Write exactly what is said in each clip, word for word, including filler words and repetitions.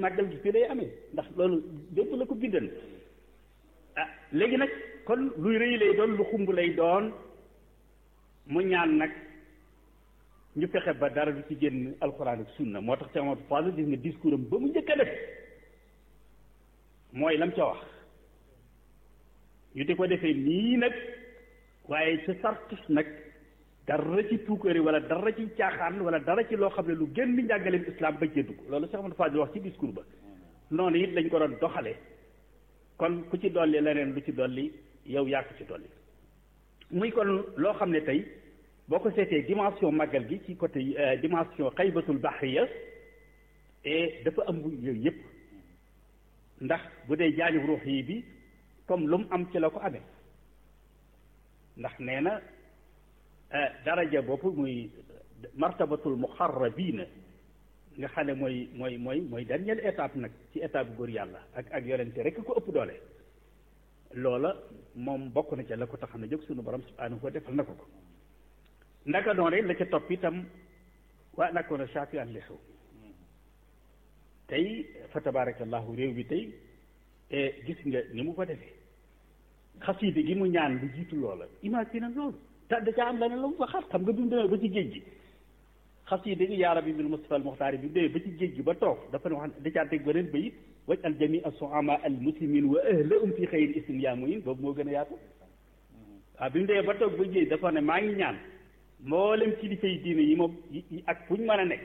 màggal gi fii lay amee ndax loolu lépp la ko bindan ah léegi nag kon luy rëy lay doon lu xumb lay doon mu ñaan nag ñu fexe ba dara du ci génn alxuraan ak sunna moo tax ci Amadou Fall gis nga discours am ba mu njëkk a def mooy lam ca wax ñu di ko defee nii nag waaye sa sartus nag dara ci puukari wala dara ci caaxaan wala dara ci loo xam ne lu génn njàngaleem islam ba cee dugg loolu Cheikh Amadou Fall wax ci discours ba noonu it lañ ko doon doxale kon ku ci dolli leneen lu ci dolli yow yaa ko ci dolli muy kon loo xam ne tey boo ko seetee dimension màggal gi ci côté dimension xaybatul bahriya et dafa am yooyu yëpp ndax bu dee jaanib ruux yi bi comme lu mu am ci la ko amee ndax nee na daraja bopp muy martabatul muxarrabiina nga xam ne mooy mooy mooy mooy dernière étape nag ci étape góor yàlla ak ak yonente rek ko ëpp doole loola moom bokk na ca la ko tax na jóg sunu borom subhanahu wa defal na ko ko ndaka noonu la ca topp itam waa nakoona shafi'an li xew tey fa tabarakallahu réew bi tey gis nga ni mu ko defee xasiide gi mu ñaan lu jiitu loola imagine loolu te da caa am leneen la mu fa xaar xam nga bi mu demee ba ci géej gi xasiide gi yaa rabbi bil Mustafa al Muxtaar bi mu demee ba ci géej gi ba toog dafa ne wax da caa teg beneen bayit waj al jamii as-su'ama al muslimin wa ahlahum fi xayri ism yaa muyin boobu moo gën a yaatu waaw bi mu demee ba toog ba géej dafa ne maa ngi ñaan mboolem kilifa yi diine yi moom yi ak fu ñu mën a nekk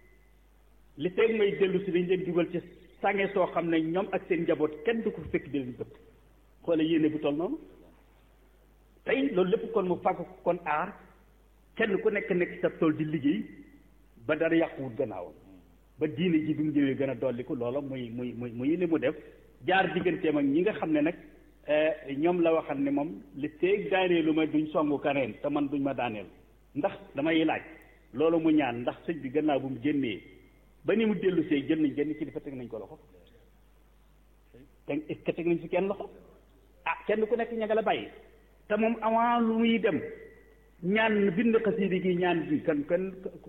li feeg may dellu si dañ leen dugal ci sange soo xam ne ñoom ak seen njaboot kenn du ko fekk di leen bëtt xoole yéene bu toll noonu tey loolu lépp kon mu fàgg ko kon aar kenn ku nekk nekk sa tool di liggéey ba dara yàquwut gannaawam ba diine ji bi mu ñëwee gën a dolliku loola muy muy muy muy li mu def jaar digganteem ak ñi nga xam ne nag ñoom la waxal ne moom li feeg daaneelu ma duñ songu kaneen te man duñ ma daaneel ndax damay laaj loolu mu ñaan ndax sëñ bi gannaaw bu mu génnee ba ni mu dellu see jël nañ genn ci dafa teg nañ ko loxo te est-ce que teg nañ fi kenn loxo ah kenn ku nekk ña nga la bàyyi te moom avant lu muy dem ñaan bind xasiidi gi ñaan gi kan kenn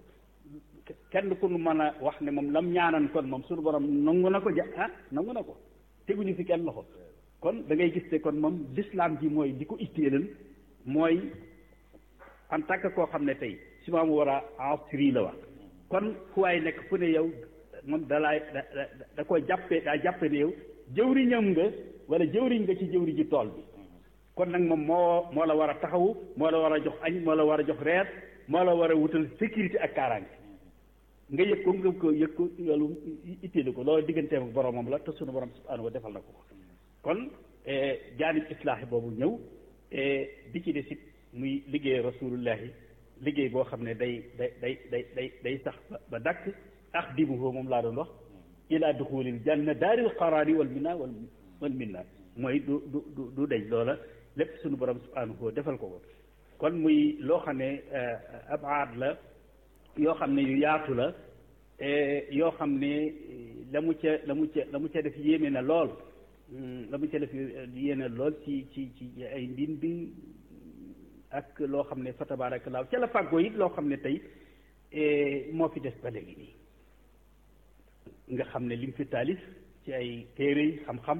kenn ku nu mën a wax ne moom lam ñaanan kon moom suñu borom nangu na ko ja ah nangu na ko teguñu fi kenn loxo kon da ngay gis te kon moom l'islam ji mooy di ko itteelal mooy en tant que koo xam ne tey si maamu war a asri la wax kon fu waay nekk fu ne yow moom dalaay da da ko jàppee daa jàppe ne yow jëwriñam nga wala jëwriñ nga ci jëwri ji tool bi kon nag moom moo moo la war a taxawu moo la war a jox añ moo la war a jox reer moo la war a wutal sécurité ak kaaraange nga yëg ko nga ko yëg ko loolu itteelu ko loolu digganteem ak boromam la te sunu borom subhanahu wa defal na ko kon jaanib islaahi boobu ñëw di ci des it muy liggéey rasulullahi liggéey boo xam ne day day day day day day sax ba dakk ax dibuhu moom laa doon wax ila duxulil janna daaril qaraari wal minna wal wal minna mooy du du du du deñ loola lépp suñu borom subhanahu defal ko ko kon muy loo xam ne ab aad la yoo xam ne yu yaatu la yoo xam ne la mu ca la mu ca la mu ca def yéeme na lool la mu ca def yéeme lool ci ci ci ay mbind ak loo xam ne fa tabaarakallaa ca la fàggoo it loo xam ne tey moo fi des ba léegi nii nga xam ne lim fi taalif ci ay téere yi xam-xam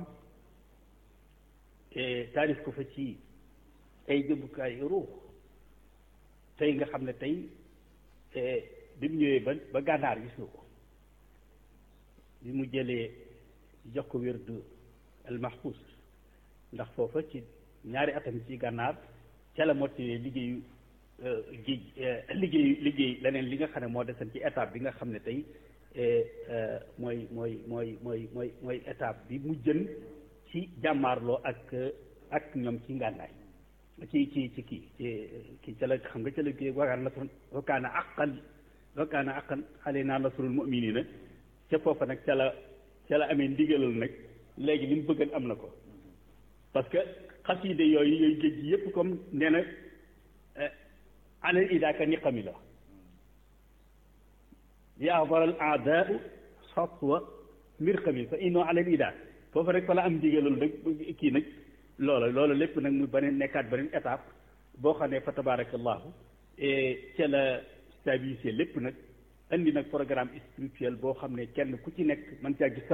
taalif ko fa ci ay jëmbukaay ruux tey nga xam ne tey bi mu ñëwee ba ba gànnaar gis nga ko bi mu jëlee jox ko wérdu al mahfuz ndax foofa ci ñaari atam ci gànnaar ca la mottali liggéeyu géej liggéeyu liggéey leneen li nga xam ne moo desan ci étape bi nga xam ne tey mooy mooy mooy mooy mooy mooy étape bi mu jën ci jàmmaarloo ak ak ñoom ci ngànnaay ci ci ci kii ci kii ca la xam nga ca la kii wakaan nasrun wakaana aqan wakaana aqan alaynaa nasrul mu'miniina ca foofa nag ca la ca la amee ndigalal nag léegi li mu bëggan am na ko parce que xasiide yooyu yooyu géej gi yëpp comme nee na anal idaaka niqami la yahdaral aadaau satwa mirqami fa inno alal ida foofu rek fa la am ndigalal nag kii nag loola loola lépp nag mu beneen nekkaat beneen étape boo xam ne fa tabarakallahu ca la stabilisé lépp nag andi nag programme spirituel boo xam ne kenn ku ci nekk man caa gis